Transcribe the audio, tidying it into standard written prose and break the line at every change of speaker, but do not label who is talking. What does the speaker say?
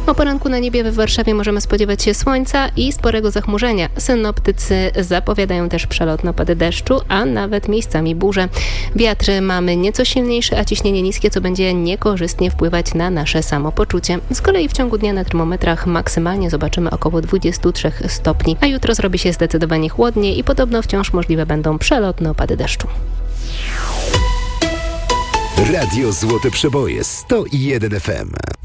O poranku na niebie w Warszawie możemy spodziewać się słońca i sporego zachmurzenia. Synoptycy zapowiadają też przelotne opady deszczu, a nawet miejscami burze. Wiatr mamy nieco silniejszy, a ciśnienie niskie, co będzie niekorzystnie wpływać na nasze samopoczucie. Z kolei w ciągu dnia na termometrach maksymalnie zobaczymy około 23 stopni, a jutro zrobi się zdecydowanie chłodniej i podobno wciąż możliwe będą przelotne opady deszczu.
Radio Złote Przeboje 101 FM.